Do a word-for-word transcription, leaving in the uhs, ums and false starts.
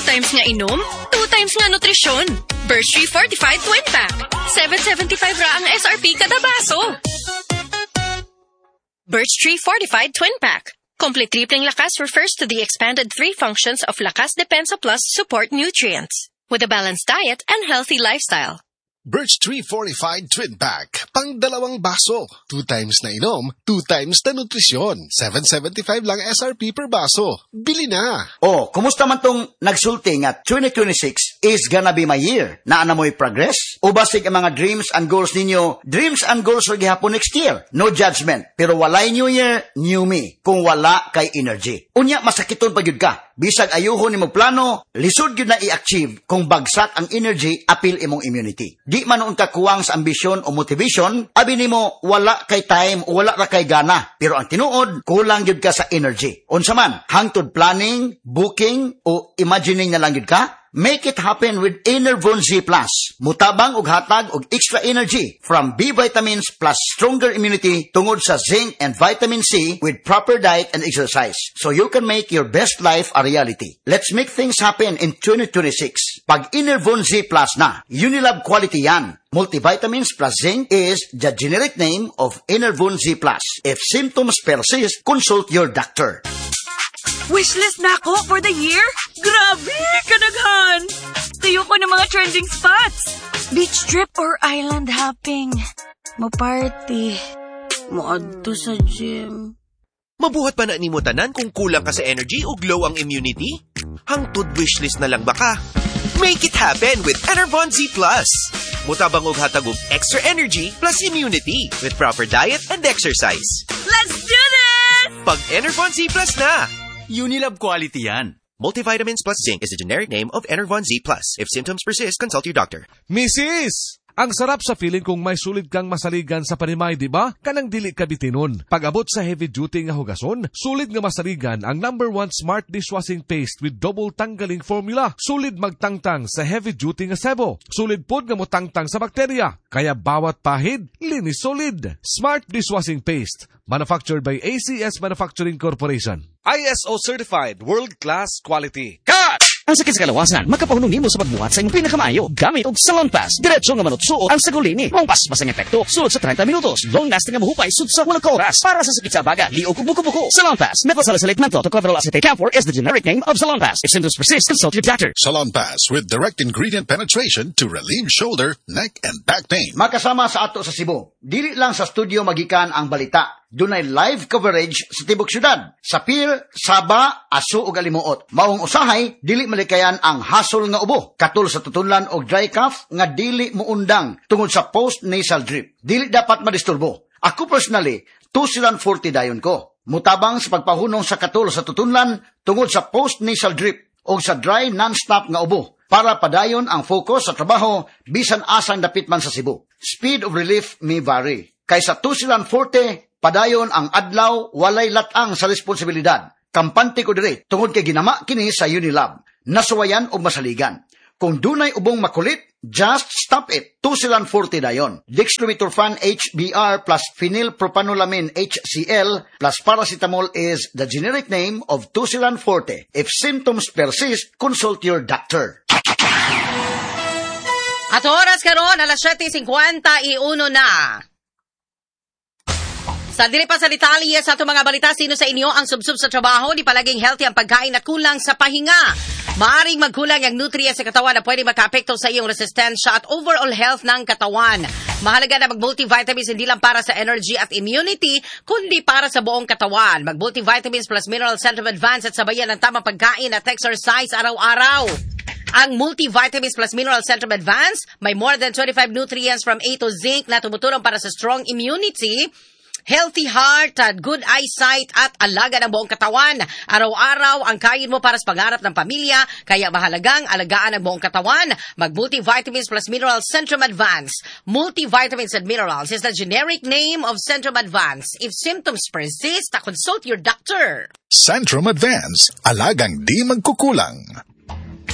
times nga inom, two times nga nutrisyon. Birch Tree Fortified Twin Pack. seven seventy-five ra ang S R P kada baso. Birch Tree Fortified Twin Pack. Complete tripling lakas refers to the expanded three functions of Lakas Depensa Plus support nutrients with a balanced diet and healthy lifestyle. Birch Tree Fortified Twin Pack. Pang dalawang baso. Two times na inom, two times na nutrisyon. seven seventy-five lang S R P per baso. Bili na! Oh, kumusta man tong nagsulti nga twenty twenty-six is gonna be my year? Naana mo'y progress? O basig ang mga dreams and goals ninyo, dreams and goals rin gihapon next year? No judgment. Pero walay new year, new me. Kung wala kay energy. Unya, masakiton pa yun ka. Bisag ayuhon ni mo plano, lisod yun na i-achieve kung bagsak ang energy, apil imong immunity. Di man noon ka kuwang sa ambisyon o motivation, abi nimo wala kay time o wala ra kay gana. Pero ang tinuod, kulang yun ka sa energy. Unsa man, hangtod planning, booking, o imagining na lang yun ka, make it happen with Enervon Z Plus. Mutabang og hatag og extra energy from B vitamins plus stronger immunity tungod sa zinc and vitamin C with proper diet and exercise. So you can make your best life a reality. Let's make things happen in twenty twenty-six. Pag Enervon Z Plus na, Unilab quality yan. Multivitamins plus zinc is the generic name of Enervon Z Plus. If symptoms persist, consult your doctor. Wishlist na ako for the year? Grabe, kanaghan! Tayo ko ng mga trending spots. Beach trip or island hopping. Mo-party. Mo-adto sa gym. Mabuhat pa na ni mo tanan kung kulang ka sa energy o glow ang immunity? Hangtod wishlist na lang baka? Make it happen with Enervon Z Plus. Mutabang og hatag og extra energy plus immunity with proper diet and exercise. Let's do this! Pag Enervon Z Plus na! Unilab quality yan. Multivitamins plus zinc is the generic name of Enervon Z Plus. If symptoms persist, consult your doctor. Missus! Ang sarap sa feeling kung may sulit kang masaligan sa panimay, di ba? Kanang dili ka bitinon. Pag-abot sa heavy-duty nga hugason, sulit nga masaligan ang number one smart dishwashing paste with double tanggaling formula. Sulit magtangtang sa heavy-duty nga sebo. Sulit pod nga motangtang sa bakterya. Kaya bawat pahid, linis solid. Smart dishwashing paste. Manufactured by A C S Manufacturing Corporation. I S O certified, world-class quality. Cut! Ang sakit sa kalawasan, magkapahunong nimo sa pagbuhat sa imong pinakamayo. Gamit og Salon Pass. Diretso nga manutsuot ang sagulini. Mong pas-pas ang epekto. Sulod sa thirty minutos. Long-lasting nga mahupay sud sa walang oras. Para sa sakit sa baga, liog ug buko-buko. Salon Pass. Methosalsylate menthol to cover acetate camphor is the generic name of Salon Pass. If symptoms persist, consult your doctor. Salon Pass with direct ingredient penetration to relieve shoulder, neck, and back pain. Makasama sa ato sa Cebu. Dili lang sa studio magikan ang balita. Dunay live coverage sa tibok syudad. Sa Pier, Saba, Aso ug Alimuot. Maong usahay, dili malikayan ang hasol nga ubo. Katul sa tutunlan og dry cough nga dili muundang tungod sa post-nasal drip. Dili dapat madisturbo. Ako personally, two silan forty dayon ko. Mutabang sa pagpahunong sa katul sa tutunlan tungod sa post-nasal drip o sa dry non-stop nga ubo. Para padayon ang focus sa trabaho bisan asang dapit man sa Cebu. Speed of relief may vary. Kaysa two silan forty, padayon ang adlaw, walay latang sa responsibilidad. Kampante ko dire, tungod kay ginama kini sa Unilab. Nasuwayan o masaligan. Kung dunay ubong makulit, just stop it. two silan forty dayon. Dextromethorphan H B R plus phenylpropanolamin H C L plus paracetamol is the generic name of two silan forty. If symptoms persist, consult your doctor. At oras karon alas seven fifty-one na. Sa dili pa sa detalye sa ato mga balita, sino sa inyo ang subsub sa trabaho, di palaging healthy ang pagkain at kulang sa pahinga. Maaring magkulang ang nutrients sa katawan na pwede makaapekto sa iyong resistensya at overall health ng katawan. Mahalaga na mag-multivitamins hindi lang para sa energy at immunity, kundi para sa buong katawan. Mag-multivitamins plus mineral Centrum Advance at sabayan ng tamang pagkain at exercise araw-araw. Ang multivitamins plus mineral Centrum Advance may more than twenty-five nutrients from A to zinc na tumutulong para sa strong immunity, healthy heart, at good eyesight at alaga ng buong katawan. Araw-araw ang kain mo para sa pangarap ng pamilya, kaya mahalagang alagaan ang buong katawan. Mag-multivitamins plus minerals Centrum Advance. Multivitamins and minerals is the generic name of Centrum Advance. If symptoms persist, consult your doctor. Centrum Advance, alagang di magkukulang.